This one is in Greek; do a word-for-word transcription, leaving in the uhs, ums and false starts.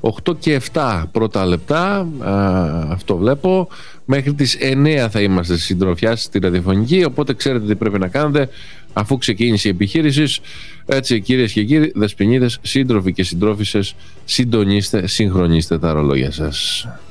οκτώ και επτά πρώτα λεπτά, α, αυτό βλέπω. Μέχρι τις εννέα θα είμαστε στη συντροφιά στη ραδιοφωνική, οπότε ξέρετε τι πρέπει να κάνετε αφού ξεκίνησε η επιχείρηση. Έτσι, κυρίες και κύριοι, δεσποινίδες, σύντροφοι και συντρόφισσες, συντονίστε, συγχρονίστε τα ρολόγια σας.